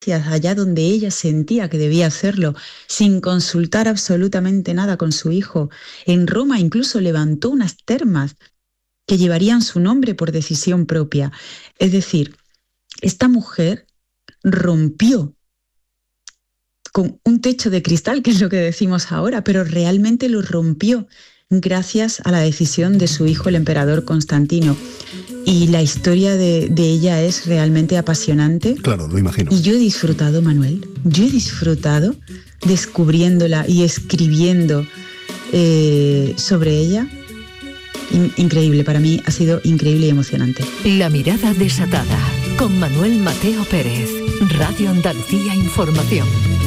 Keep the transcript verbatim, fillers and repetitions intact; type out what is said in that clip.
allá donde ella sentía que debía hacerlo, sin consultar absolutamente nada con su hijo. En Roma incluso levantó unas termas que llevarían su nombre por decisión propia. Es decir, esta mujer rompió con un techo de cristal, que es lo que decimos ahora, pero realmente lo rompió gracias a la decisión de su hijo, el emperador Constantino. Y la historia de, de ella es realmente apasionante. Claro, lo imagino. Y yo he disfrutado, Manuel, yo he disfrutado descubriéndola y escribiendo eh, sobre ella. In- increíble, para mí ha sido increíble y emocionante. La mirada desatada, con Manuel Mateo Pérez, Radio Andalucía Información.